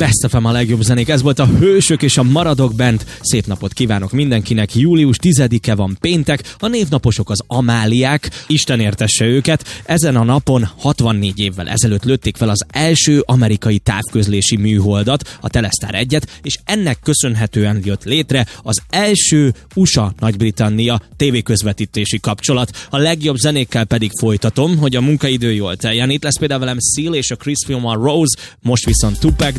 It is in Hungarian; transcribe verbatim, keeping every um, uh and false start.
Best ef em a legjobb zenék, ez volt a Hősök és a Maradok Band. Szép napot kívánok mindenkinek, július tizedike van péntek, a névnaposok az Amáliák, Isten értesse őket. Ezen a napon hatvannégy évvel ezelőtt lőtték fel az első amerikai távközlési műholdat, a Telestar egyet, és ennek köszönhetően jött létre az első u es á-Nagy-Britannia tévéközvetítési kapcsolat. A legjobb zenékkel pedig folytatom, hogy a munkaidő jól teljen. Itt lesz például velem Seal és a Chris Film a Rose, most viszont Tupac,